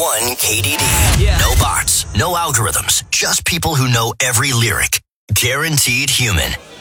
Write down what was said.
KDD. Yeah. No bots, no algorithms, just people who know every lyric. Guaranteed human.